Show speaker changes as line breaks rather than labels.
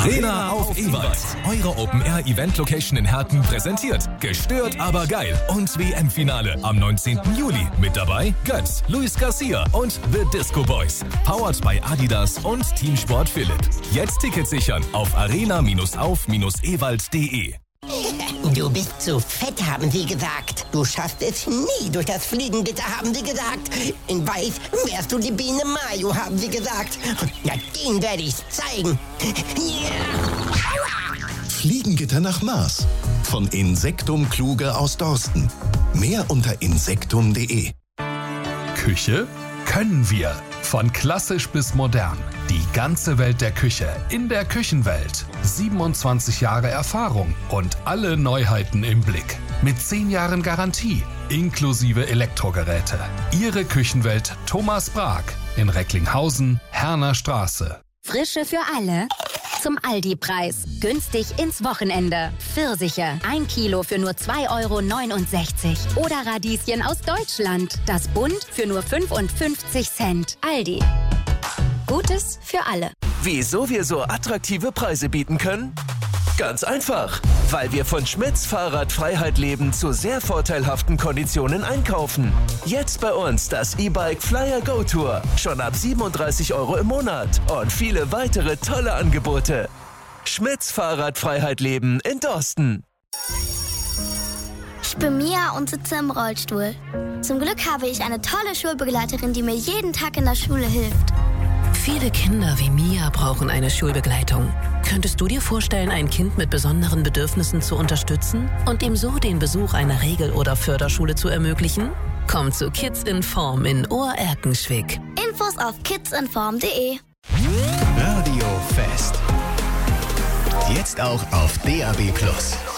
Arena auf Ewald. Eure Open-Air-Event-Location in Herten präsentiert. Gestört, aber geil. Und WM-Finale am 19. Juli. Mit dabei Götz, Luis Garcia und The Disco Boys. Powered by Adidas und Teamsport Philipp. Jetzt Tickets sichern auf arena-auf-ewald.de.
Du bist zu fett, haben sie gesagt. Du schaffst es nie durch das Fliegengitter, haben sie gesagt. In Weiß wärst du die Biene Mayo, haben sie gesagt. Ja, den werde ich zeigen.
Fliegengitter nach Mars. Von Insektum Kluge aus Dorsten. Mehr unter insektum.de.
Küche können wir. Von klassisch bis modern. Die ganze Welt der Küche in der Küchenwelt. 27 Jahre Erfahrung und alle Neuheiten im Blick. Mit 10 Jahren Garantie, inklusive Elektrogeräte. Ihre Küchenwelt Thomas Brag in Recklinghausen, Herner Straße.
Frische für alle. Zum Aldi-Preis. Günstig ins Wochenende. Pfirsiche. 1 Kilo für nur 2,69 €. Oder Radieschen aus Deutschland. Das Bund für nur 55 Cent. Aldi. Gutes für alle.
Wieso wir so attraktive Preise bieten können? Ganz einfach. Weil wir von Schmitz Fahrradfreiheit leben zu sehr vorteilhaften Konditionen einkaufen. Jetzt bei uns das E-Bike Flyer Go Tour. Schon ab 37 € im Monat. Und viele weitere tolle Angebote. Schmitz Fahrradfreiheit leben in Dorsten.
Ich bin Mia und sitze im Rollstuhl. Zum Glück habe ich eine tolle Schulbegleiterin, die mir jeden Tag in der Schule hilft.
Viele Kinder wie Mia brauchen eine Schulbegleitung. Könntest du dir vorstellen, ein Kind mit besonderen Bedürfnissen zu unterstützen und ihm so den Besuch einer Regel- oder Förderschule zu ermöglichen? Komm zu Kids in Form in Ohr-Erkenschwick.
Infos auf kidsinform.de.
Radio Fest. Jetzt auch auf DAB+.